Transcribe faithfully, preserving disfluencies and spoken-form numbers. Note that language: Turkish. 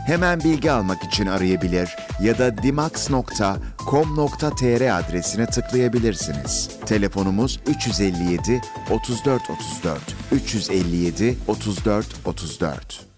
Hemen bilgi almak için arayabilir ya da dimax nokta com nokta tr adresine tıklayabilirsiniz. Telefonumuz üç yüz elli yedi otuz dört otuz dört üç yüz elli yedi otuz dört otuz dört.